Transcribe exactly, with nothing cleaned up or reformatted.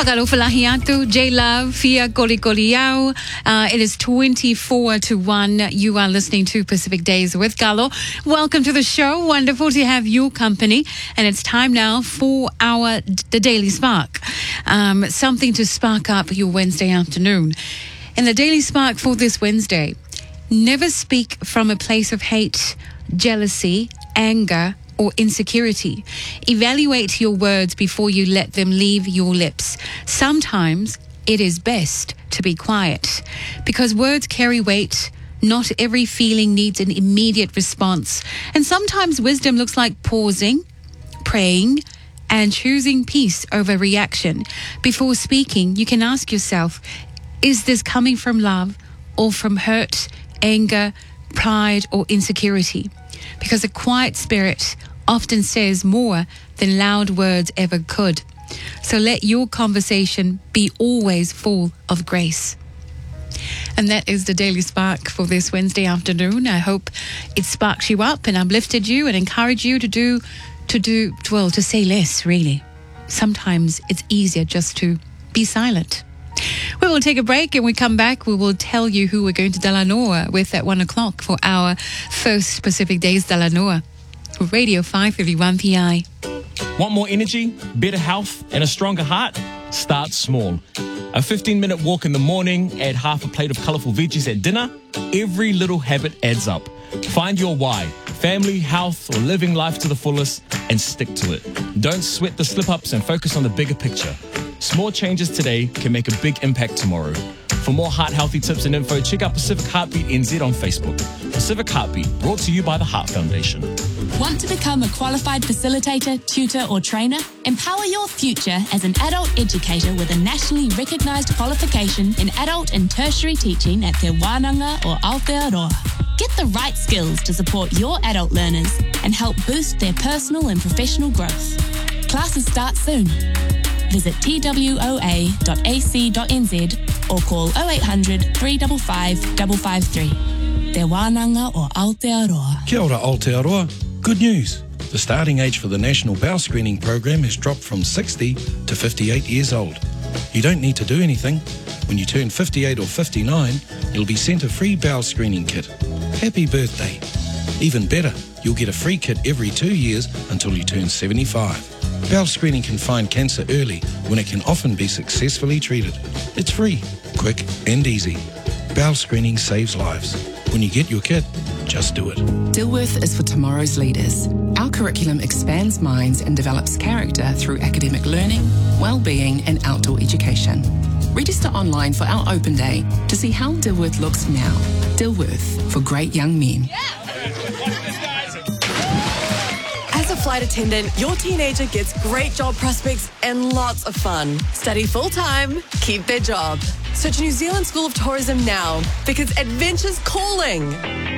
Whakalofalahi atu, J-Love, Fia Kolikoliau. Uh, it is twenty-four to one. You are listening to Pacific Days with Galo. Welcome to the show. Wonderful to have your company. And it's time now for our The Daily Spark. Um, something to spark up your Wednesday afternoon. And the Daily Spark for this Wednesday: never speak from a place of hate, jealousy, anger, or insecurity. Evaluate your words before you let them leave your lips. Sometimes it is best to be quiet because words carry weight. Not every feeling needs an immediate response. And sometimes wisdom looks like pausing, praying, and choosing peace over reaction. Before speaking, you can ask yourself, is this coming from love or from hurt, anger, pride, or insecurity? Because a quiet spirit often says more than loud words ever could. So let your conversation be always full of grace. And that is the Daily Spark for this Wednesday afternoon. I hope it sparks you up and uplifted you and encouraged you to do, to do, well, to say less, really. Sometimes it's easier just to be silent. We will take a break, and when we come back, we will tell you who we're going to Dalanoa with at one o'clock for our first Pacific Days Dalanoa. Radio five fifty-one P I. Want more energy, better health, and a stronger heart? Start small. A fifteen-minute walk in the morning, add half a plate of colourful veggies at dinner. Every little habit adds up. Find your why, family, health, or living life to the fullest, and stick to it. Don't sweat the slip-ups and focus on the bigger picture. Small changes today can make a big impact tomorrow. For more heart-healthy tips and info, check out Pacific Heartbeat N Z on Facebook. Pacific Heartbeat, brought to you by the Heart Foundation. Want to become a qualified facilitator, tutor, or trainer? Empower your future as an adult educator with a nationally recognised qualification in adult and tertiary teaching at Te Wānanga or Aotearoa. Get the right skills to support your adult learners and help boost their personal and professional growth. Classes start soon. Visit t w o a dot a c dot n z or call oh eight hundred, three five five, five five three. Te Wānanga or Aotearoa. Kia ora Aotearoa. Good news. The starting age for the National Bowel Screening Program has dropped from sixty to fifty-eight years old. You don't need to do anything. When you turn fifty-eight or fifty-nine, you'll be sent a free bowel screening kit. Happy birthday. Even better, you'll get a free kit every two years until you turn seventy-five. Bowel screening can find cancer early when it can often be successfully treated. It's free, quick and easy. Bowel screening saves lives. When you get your kit, just do it. Dilworth is for tomorrow's leaders. Our curriculum expands minds and develops character through academic learning, well-being and outdoor education. Register online for our open day to see how Dilworth looks now. Dilworth, for great young men. As a flight attendant, your teenager gets great job prospects and lots of fun. Study full-time, keep their job. Search New Zealand School of Tourism now because adventure's calling.